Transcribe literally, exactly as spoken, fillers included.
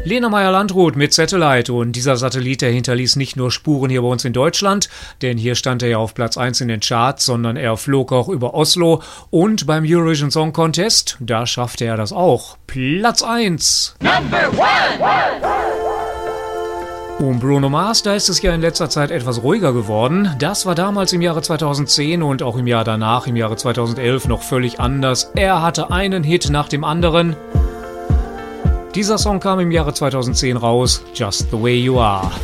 Lena Meyer-Landrut mit Satellite, und dieser Satellit, der hinterließ nicht nur Spuren hier bei uns in Deutschland, denn hier stand er ja auf Platz eins in den Charts, sondern er flog auch über Oslo, und beim Eurovision Song Contest, da schaffte er das auch. Platz eins. Number one. Um Bruno Mars, da ist es ja in letzter Zeit etwas ruhiger geworden. Das war damals im Jahre zweitausendzehn und auch im Jahr danach, im Jahre zweitausendelf, noch völlig anders. Er hatte einen Hit nach dem anderen. Dieser Song kam im Jahre zweitausendzehn raus, Just the Way You Are.